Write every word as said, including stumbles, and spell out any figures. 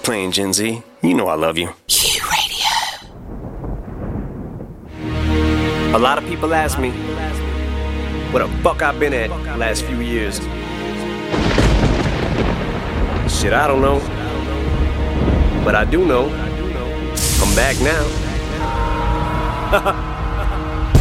playing, Gen Z. You know I love you. Q Radio. A lot of people ask me what the fuck I've been at the last few years. Shit, I don't know. But I do know I'm back now.